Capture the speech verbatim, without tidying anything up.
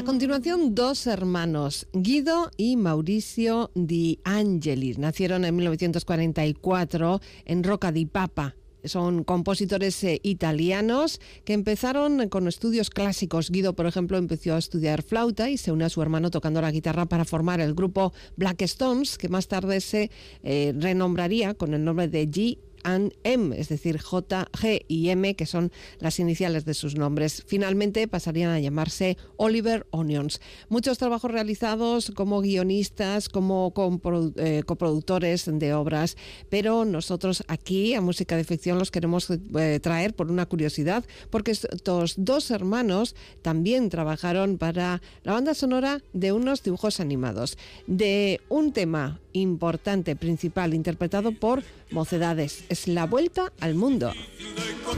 continuación, dos hermanos, Guido y Maurizio Di Angeli. Nacieron en mil novecientos cuarenta y cuatro en Rocca di Papa. Son compositores eh, italianos que empezaron con estudios clásicos. Guido, por ejemplo, empezó a estudiar flauta y se unió a su hermano tocando la guitarra para formar el grupo Black Stones, que más tarde se eh, renombraría con el nombre de G and M, es decir, J, G y M, que son las iniciales de sus nombres. Finalmente pasarían a llamarse Oliver Onions. Muchos trabajos realizados como guionistas, como comprodu- eh, coproductores de obras, pero nosotros aquí a Música de Ficción los queremos eh, traer por una curiosidad, porque estos dos hermanos también trabajaron para la banda sonora de unos dibujos animados, de un tema importante, principal, interpretado por Mocedades. Es La Vuelta al Mundo.